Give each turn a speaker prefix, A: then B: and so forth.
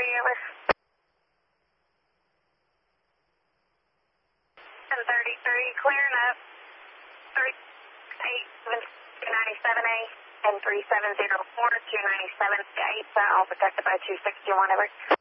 A: over. 1033, clearing up. 387A and 3704, 297 8, all protected by 261 over.